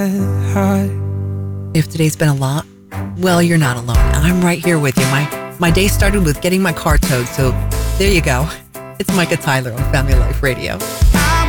If today's been a lot, well, you're not alone. I'm right here with you. My day started with getting my car towed, so there you go. It's Micah Tyler on Family Life Radio.